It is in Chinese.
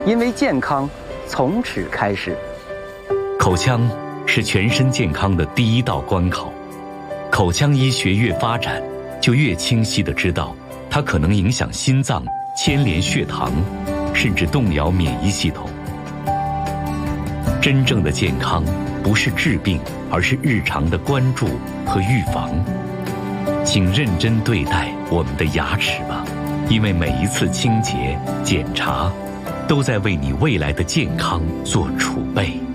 因为健康从此开始。 口腔是全身健康的第一道关考，口腔医学越发展，就越清晰地知道，它可能影响心脏、牵连血糖，甚至动摇免疫系统。真正的健康不是治病，而是日常的关注和预防。请认真对待我们的牙齿吧，因为每一次清洁、检查，都在为你未来的健康做储备。